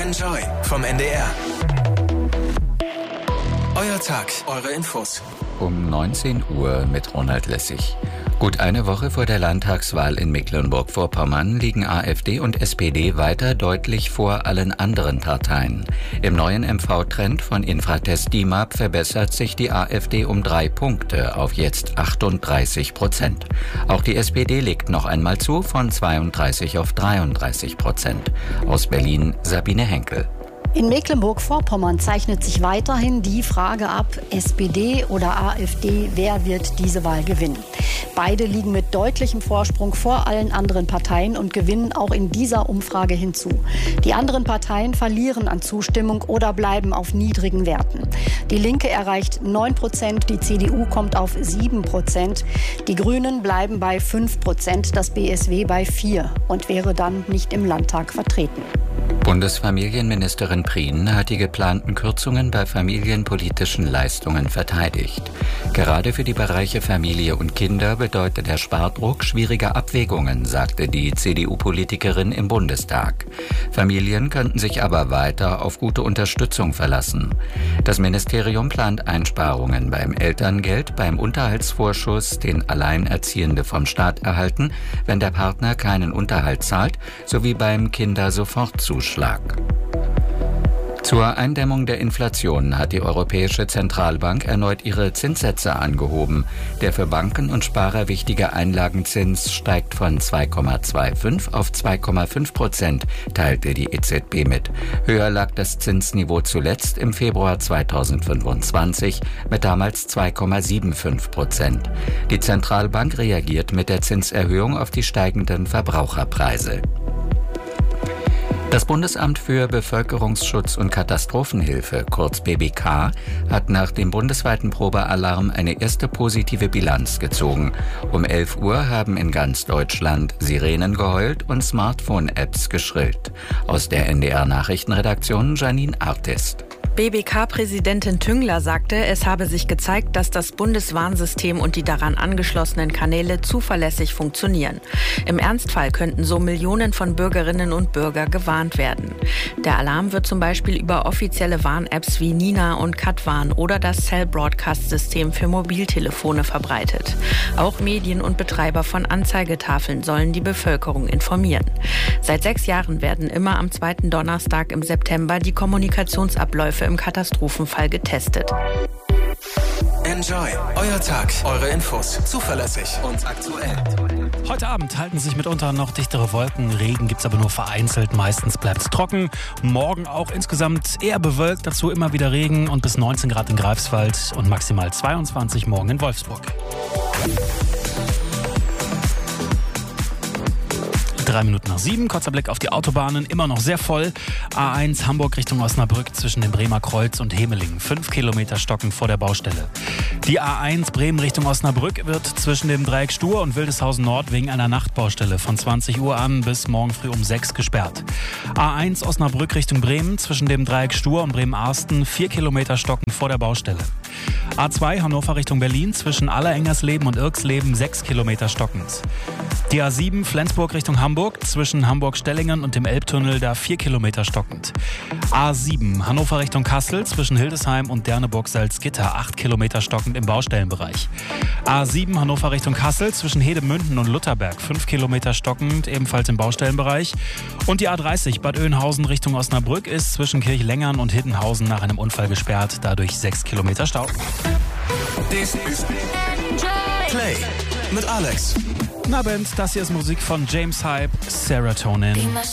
Enjoy vom NDR. Euer Tag, eure Infos. Um 19 Uhr mit Ronald Lessig. Gut eine Woche vor der Landtagswahl in Mecklenburg-Vorpommern liegen AfD und SPD weiter deutlich vor allen anderen Parteien. Im neuen MV-Trend von Infratest DIMAP verbessert sich die AfD um 3 Punkte auf jetzt 38%. Auch die SPD legt noch einmal zu von 32 auf 33%. Aus Berlin Sabine Henkel. In Mecklenburg-Vorpommern zeichnet sich weiterhin die Frage ab, SPD oder AfD, wer wird diese Wahl gewinnen? Beide liegen mit deutlichem Vorsprung vor allen anderen Parteien und gewinnen auch in dieser Umfrage hinzu. Die anderen Parteien verlieren an Zustimmung oder bleiben auf niedrigen Werten. Die Linke erreicht 9%, die CDU kommt auf 7%, die Grünen bleiben bei 5%, das BSW bei 4% und wäre dann nicht im Landtag vertreten. Bundesfamilienministerin Prien hat die geplanten Kürzungen bei familienpolitischen Leistungen verteidigt. Gerade für die Bereiche Familie und Kinder bedeutet der Spardruck schwierige Abwägungen, sagte die CDU-Politikerin im Bundestag. Familien könnten sich aber weiter auf gute Unterstützung verlassen. Das Ministerium plant Einsparungen beim Elterngeld, beim Unterhaltsvorschuss, den Alleinerziehende vom Staat erhalten, wenn der Partner keinen Unterhalt zahlt, sowie beim Kindersofortzuschlag. Zur Eindämmung der Inflation hat die Europäische Zentralbank erneut ihre Zinssätze angehoben. Der für Banken und Sparer wichtige Einlagenzins steigt von 2,25 auf 2,5%, teilte die EZB mit. Höher lag das Zinsniveau zuletzt im Februar 2025 mit damals 2,75%. Die Zentralbank reagiert mit der Zinserhöhung auf die steigenden Verbraucherpreise. Das Bundesamt für Bevölkerungsschutz und Katastrophenhilfe, kurz BBK, hat nach dem bundesweiten Probealarm eine erste positive Bilanz gezogen. Um 11 Uhr haben in ganz Deutschland Sirenen geheult und Smartphone-Apps geschrillt. Aus der NDR-Nachrichtenredaktion Janine Artist. BBK-Präsidentin Tüngler sagte, es habe sich gezeigt, dass das Bundeswarnsystem und die daran angeschlossenen Kanäle zuverlässig funktionieren. Im Ernstfall könnten so Millionen von Bürgerinnen und Bürgern gewarnt werden. Der Alarm wird zum Beispiel über offizielle Warn-Apps wie Nina und Katwarn oder das Cell-Broadcast-System für Mobiltelefone verbreitet. Auch Medien und Betreiber von Anzeigetafeln sollen die Bevölkerung informieren. Seit 6 Jahren werden immer am 2. Donnerstag im September die Kommunikationsabläufe im Katastrophenfall getestet. Enjoy. Euer Tag, eure Infos. Zuverlässig und aktuell. Heute Abend halten sich mitunter noch dichtere Wolken. Regen gibt's aber nur vereinzelt. Meistens bleibt's trocken. Morgen auch insgesamt eher bewölkt. Dazu immer wieder Regen und bis 19 Grad in Greifswald und maximal 22 morgen in Wolfsburg. 7:03, kurzer Blick auf die Autobahnen, immer noch sehr voll. A1 Hamburg Richtung Osnabrück zwischen dem Bremer Kreuz und Hemeling. 5 Kilometer stocken vor der Baustelle. Die A1 Bremen Richtung Osnabrück wird zwischen dem Dreieck Stur und Wildeshausen Nord wegen einer Nachtbaustelle von 20 Uhr an bis morgen früh um 6 gesperrt. A1 Osnabrück Richtung Bremen zwischen dem Dreieck Stur und Bremen-Arsten 4 Kilometer stocken vor der Baustelle. A2 Hannover Richtung Berlin zwischen Allerengersleben und Irksleben 6 Kilometer stockend. Die A7 Flensburg Richtung Hamburg zwischen Hamburg-Stellingen und dem Elbtunnel da 4 Kilometer stockend. A7 Hannover Richtung Kassel zwischen Hildesheim und Derneburg-Salzgitter 8 Kilometer stockend im Baustellenbereich. A7 Hannover Richtung Kassel zwischen Hedemünden und Lutherberg 5 Kilometer stockend, ebenfalls im Baustellenbereich. Und die A30 Bad Oeynhausen Richtung Osnabrück ist zwischen Kirchlengern und Hiddenhausen nach einem Unfall gesperrt, dadurch 6 Kilometer Stau. Dies ist Play mit Alex. Guten Abend, das hier ist Musik von James Hype, Serotonin.